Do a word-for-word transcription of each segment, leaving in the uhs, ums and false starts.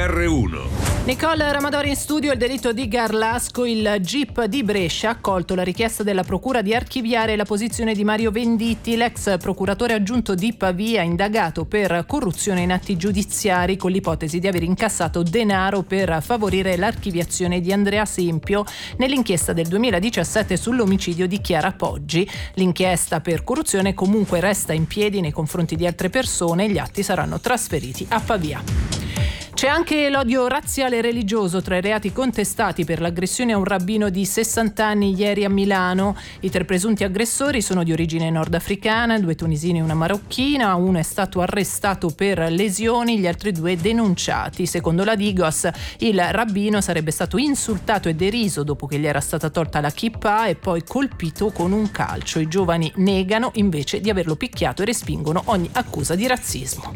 R uno. Nicole Ramadori in studio. Il delitto di Garlasco. Il G I P di Brescia ha accolto la richiesta della procura di archiviare la posizione di Mario Venditti. L'ex procuratore aggiunto di Pavia, indagato per corruzione in atti giudiziari con l'ipotesi di aver incassato denaro per favorire l'archiviazione di Andrea Sempio nell'inchiesta del duemiladiciassette sull'omicidio di Chiara Poggi. L'inchiesta per corruzione comunque resta in piedi nei confronti di altre persone e gli atti saranno trasferiti a Pavia. C'è anche l'odio razziale e religioso tra i reati contestati per l'aggressione a un rabbino di sessanta anni ieri a Milano. I tre presunti aggressori sono di origine nordafricana, due tunisini e una marocchina. Uno è stato arrestato per lesioni, gli altri due denunciati. Secondo la Digos, il rabbino sarebbe stato insultato e deriso dopo che gli era stata tolta la kippah e poi colpito con un calcio. I giovani negano invece di averlo picchiato e respingono ogni accusa di razzismo.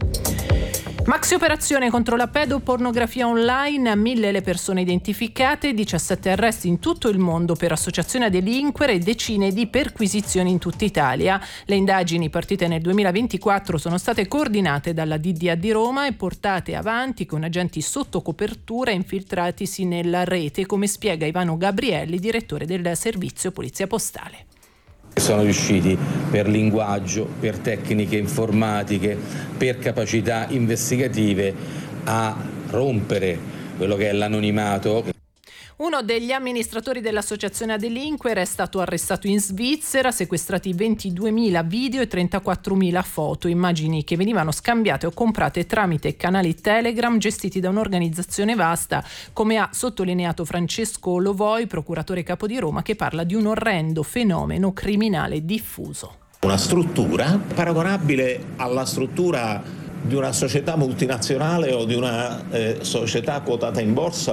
Maxi operazione contro la pedopornografia online, mille le persone identificate, diciassette arresti in tutto il mondo per associazione a delinquere e decine di perquisizioni in tutta Italia. Le indagini partite nel duemilaventiquattro sono state coordinate dalla D D A di Roma e portate avanti con agenti sotto copertura infiltratisi nella rete, come spiega Ivano Gabrielli, direttore del servizio Polizia Postale. Sono riusciti per linguaggio, per tecniche informatiche, per capacità investigative a rompere quello che è l'anonimato. Uno degli amministratori dell'associazione a delinquere è stato arrestato in Svizzera, sequestrati ventiduemila video e trentaquattromila foto, immagini che venivano scambiate o comprate tramite canali Telegram gestiti da un'organizzazione vasta, come ha sottolineato Francesco Lovoi, procuratore capo di Roma, che parla di un orrendo fenomeno criminale diffuso. Una struttura paragonabile alla struttura di una società multinazionale o di una eh, società quotata in borsa.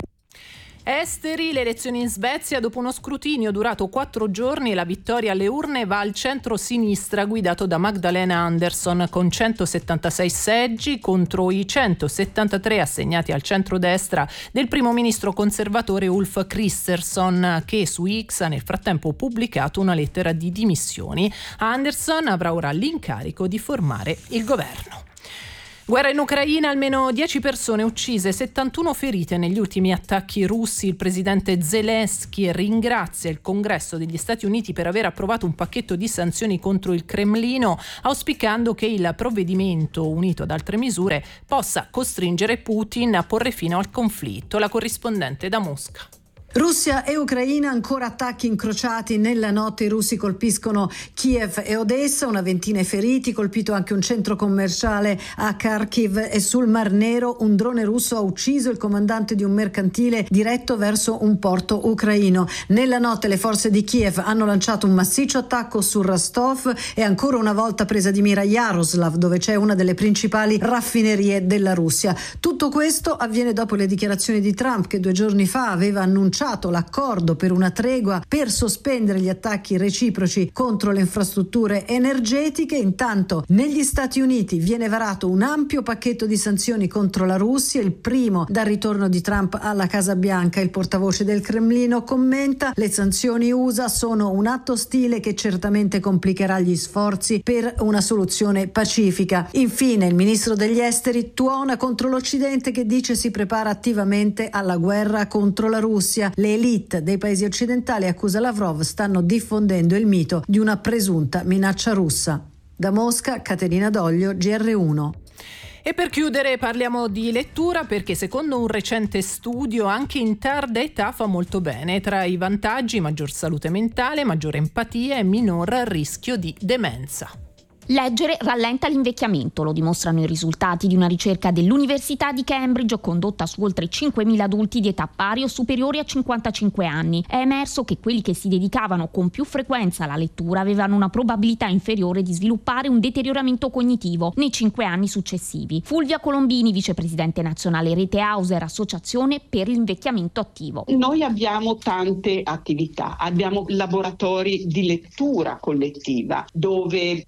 Esteri, le elezioni in Svezia. Dopo uno scrutinio durato quattro giorni, la vittoria alle urne va al centro-sinistra guidato da Magdalena Andersson con centosettantasei seggi contro i centosettantatré assegnati al centrodestra del primo ministro conservatore Ulf Kristersson, che su X ha nel frattempo pubblicato una lettera di dimissioni. Andersson avrà ora l'incarico di formare il governo. Guerra in Ucraina, almeno dieci persone uccise, settantuno ferite negli ultimi attacchi russi. Il presidente Zelensky ringrazia il Congresso degli Stati Uniti per aver approvato un pacchetto di sanzioni contro il Cremlino, auspicando che il provvedimento, unito ad altre misure, possa costringere Putin a porre fine al conflitto. La corrispondente da Mosca. Russia e Ucraina, ancora attacchi incrociati. Nella notte i russi colpiscono Kiev e Odessa, una ventina i feriti, colpito anche un centro commerciale a Kharkiv e sul Mar Nero un drone russo ha ucciso il comandante di un mercantile diretto verso un porto ucraino. Nella notte le forze di Kiev hanno lanciato un massiccio attacco su Rostov e ancora una volta presa di mira Yaroslav, dove c'è una delle principali raffinerie della Russia. Tutto questo avviene dopo le dichiarazioni di Trump, che due giorni fa aveva annunciato l'accordo per una tregua per sospendere gli attacchi reciproci contro le infrastrutture energetiche. Intanto negli Stati Uniti viene varato un ampio pacchetto di sanzioni contro la Russia, il primo dal ritorno di Trump alla Casa Bianca. Il portavoce del Cremlino commenta: le sanzioni U S A sono un atto ostile che certamente complicherà gli sforzi per una soluzione pacifica. Infine il ministro degli esteri tuona contro l'Occidente, che dice si prepara attivamente alla guerra contro la Russia. Le elite dei paesi occidentali, accusa Lavrov, stanno diffondendo il mito di una presunta minaccia russa. Da Mosca, Caterina Doglio, G R uno. E per chiudere parliamo di lettura, perché secondo un recente studio anche in tarda età fa molto bene. Tra i vantaggi: maggior salute mentale, maggiore empatia e minor rischio di demenza. Leggere rallenta l'invecchiamento, lo dimostrano i risultati di una ricerca dell'Università di Cambridge condotta su oltre cinquemila adulti di età pari o superiori a cinquantacinque anni. È emerso che quelli che si dedicavano con più frequenza alla lettura avevano una probabilità inferiore di sviluppare un deterioramento cognitivo nei cinque anni successivi. Fulvia Colombini, vicepresidente nazionale Rete Hauser, Associazione per l'invecchiamento attivo. Noi abbiamo tante attività, abbiamo laboratori di lettura collettiva dove le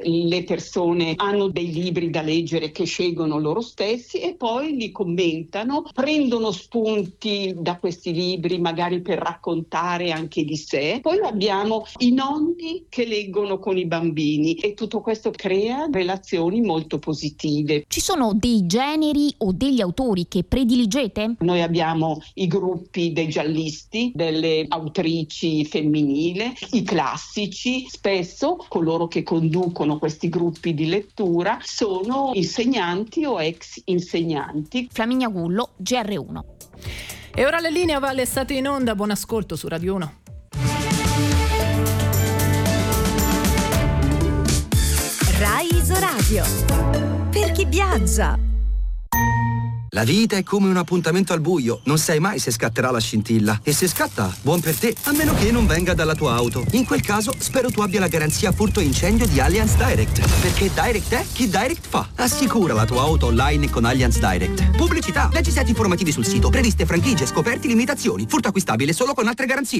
persone hanno dei libri da leggere che scelgono loro stessi e poi li commentano, prendono spunti da questi libri magari per raccontare anche di sé. Poi abbiamo i nonni che leggono con i bambini e tutto questo crea relazioni molto positive. Ci sono dei generi o degli autori che prediligete? Noi abbiamo i gruppi dei giallisti, delle autrici femminili, i classici. Spesso coloro che conducono questi gruppi di lettura sono insegnanti o ex insegnanti. Flaminia Gullo, G R uno. E ora le linee va all'estate in onda. Buon ascolto su Radio uno. Rai Isoradio. Per chi viaggia. La vita è come un appuntamento al buio, non sai mai se scatterà la scintilla. E se scatta, buon per te, a meno che non venga dalla tua auto. In quel caso, spero tu abbia la garanzia furto incendio di Allianz Direct. Perché Direct è chi Direct fa. Assicura la tua auto online con Allianz Direct. Pubblicità, leggi set informativi sul sito, previste franchigie, scoperti, limitazioni. Furto acquistabile solo con altre garanzie.